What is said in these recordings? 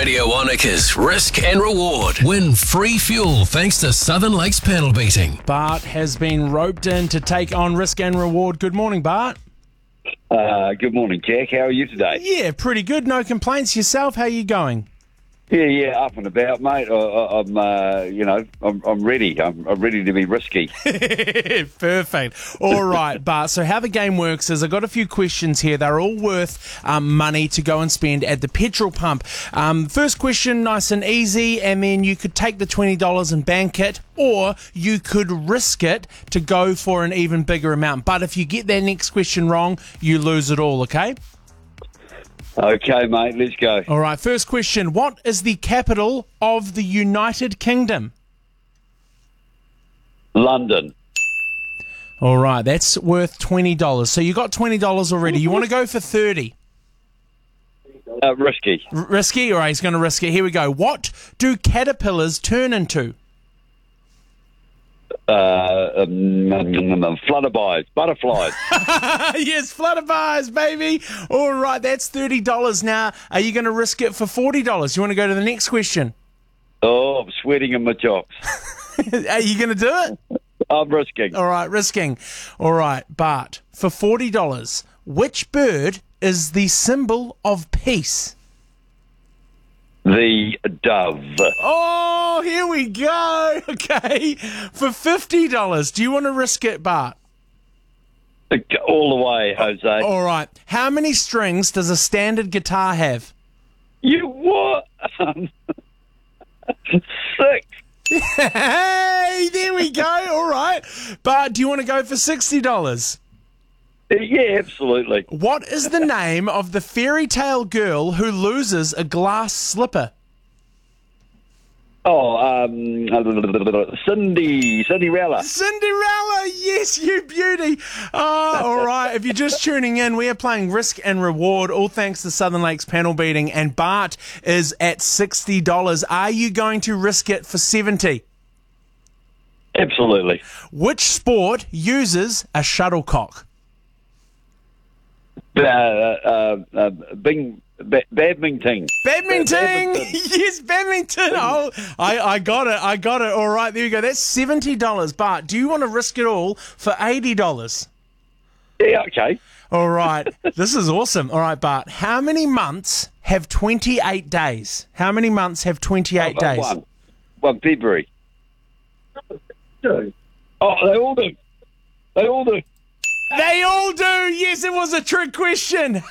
Radio Wanaka's Risk and Reward. Win free fuel thanks to Southern Lakes panel beating. Bart has been roped in to take on Risk and Reward. Good morning, Bart. Good morning, Jack. How are you today? Yeah, pretty good. No complaints. Yourself, how you going? Yeah, up and about, mate. I'm ready. I'm ready to be risky. Perfect. All right, Bart. So how the game works is I've got a few questions here. They're all worth money to go and spend at the petrol pump. First question, nice and easy, and then you could take the $20 and bank it, or you could risk it to go for an even bigger amount. But if you get that next question wrong, you lose it all, okay? Okay, mate, let's go. All right, first question. What is the capital of the United Kingdom? London. All right, that's worth $20. So you got $20 already. You want to go for 30? Risky. Risky? All right, he's going to risk it. Here we go. What do caterpillars turn into? Flutterbys, butterflies. Yes, flutterbys, baby. All right, that's $30. Now, are you going to risk it for $40? You want to go to the next question? Oh, I'm sweating in my chops. Are you going to do it? I'm risking. All right, risking. All right, Bart, for $40, which bird is the symbol of peace? The dove. Oh, here we go. Okay, for $50, do you want to risk it, Bart? All the way, Jose. All right. How many strings does a standard guitar have? You what? 6. Hey, there we go. All right. Bart, do you want to go for $60? Yeah, absolutely. What is the name of the fairy tale girl who loses a glass slipper? Oh, Cinderella. Cinderella, yes, you beauty. All right. If you're just tuning in, we are playing Risk and Reward, all thanks to Southern Lakes panel beating, and Bart is at $60. Are you going to risk it for 70? Absolutely. Which sport uses a shuttlecock? Badminton. Badminton. Yes, badminton. Oh, I got it. All right, there you go. That's $70. Bart, do you want to risk it all for $80? Yeah, okay. All right. This is awesome. All right, Bart, how many months have 28 days? How many months have 28 days? One February. Oh, they all do. They all do. They all do. Yes, it was a trick question.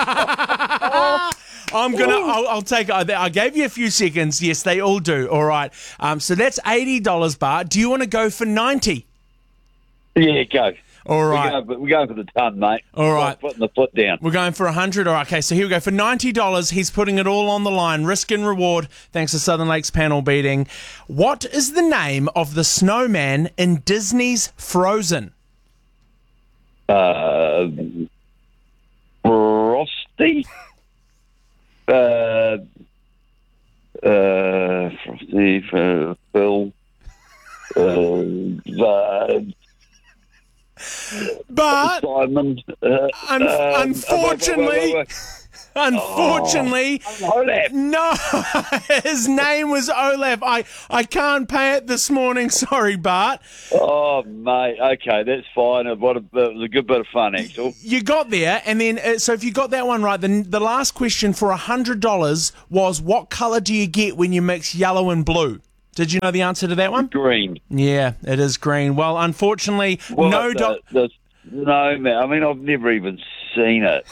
I'll take it. I gave you a few seconds. Yes, they all do. All right. So that's $80, Bart. Do you want to go for 90? Yeah, go. All right. We're going for the ton, mate. All right. Putting the foot down. We're going for 100. All right. Okay, so here we go. For $90, he's putting it all on the line. Risk and reward, thanks to Southern Lakes panel beating. What is the name of the snowman in Disney's Frozen? Frosty? Frosty, Phil. But Simon. Unfortunately, Olaf. no, his name was Olaf. I can't pay it this morning. Sorry, Bart. Oh, mate. Okay, that's fine. It was a good bit of fun, actually. You got there, and then so if you got that one right, then the last question for $100 was, what colour do you get when you mix yellow and blue? Did you know the answer to that one? Green. Yeah, it is green. Well, unfortunately, No, man. I mean, I've never even seen it.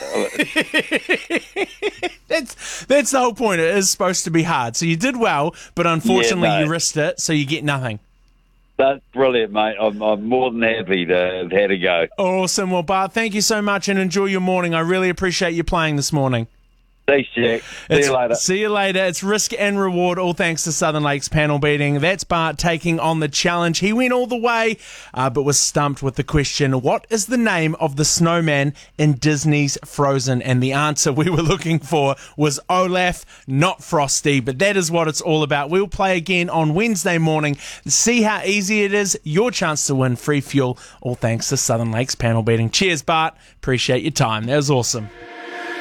That's the whole point. It is supposed to be hard. So you did well, but unfortunately you risked it, so you get nothing. That's brilliant, mate. I'm more than happy to have had a go. Awesome. Well, Bart, thank you so much and enjoy your morning. I really appreciate you playing this morning. Thanks, Jack. See you later. See you later. It's Risk and Reward, all thanks to Southern Lakes panel beating. That's Bart taking on the challenge. He went all the way, but was stumped with the question, what is the name of the snowman in Disney's Frozen? And the answer we were looking for was Olaf, not Frosty. But that is what it's all about. We'll play again on Wednesday morning. See how easy it is. Your chance to win free fuel, all thanks to Southern Lakes panel beating. Cheers, Bart. Appreciate your time. That was awesome.